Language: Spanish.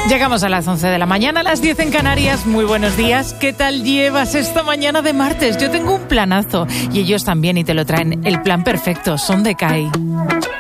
Llegamos a las 11 de la mañana, a las 10 en Canarias. Muy buenos días. ¿Qué tal llevas esta mañana de martes? Yo tengo un planazo y ellos también, y te lo traen. El plan perfecto, Son de Kai.